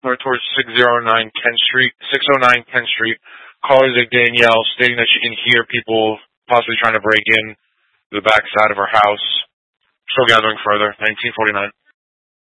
north towards 609 Kent Street. Caller is a Danielle stating that she can hear people possibly trying to break in the back side of her house. Still gathering further. 1949.